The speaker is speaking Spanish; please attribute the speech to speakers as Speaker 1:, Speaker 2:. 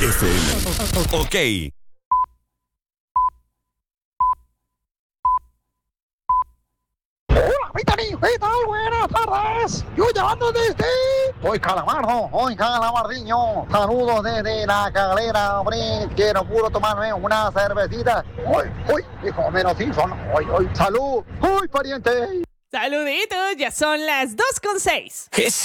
Speaker 1: FM. Ok.
Speaker 2: Hola, Vitani, ¿qué tal? Buenas tardes. Yo llamando desde... Soy Calamardo, soy Calamardiño. Saludos desde la Calera, hombre. Quiero puro tomarme una cervecita. Uy, hijo menos Simpson. Salud. Uy, pariente.
Speaker 3: Saluditos, ya son las 2:06.